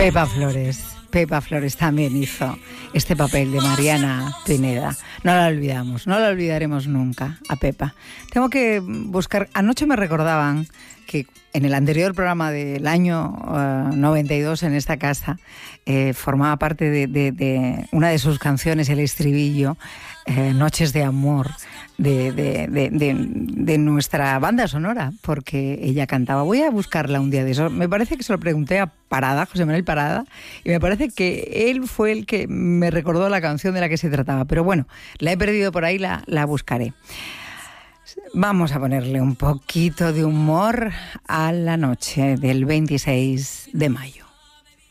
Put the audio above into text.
Pepa Flores también hizo este papel de Mariana Pineda. No la olvidamos, no la olvidaremos nunca a Pepa. Tengo que buscar, anoche me recordaban que en el anterior programa del año 92 en esta casa formaba parte de una de sus canciones, el estribillo, Noches de Amor, de nuestra banda sonora, porque ella cantaba. Voy a buscarla un día de eso. Me parece que se lo pregunté a Parada, José Manuel Parada, y me parece que él fue el que me recordó la canción de la que se trataba. Pero bueno, la he perdido por ahí, la buscaré. Vamos a ponerle un poquito de humor a la noche del 26 de mayo.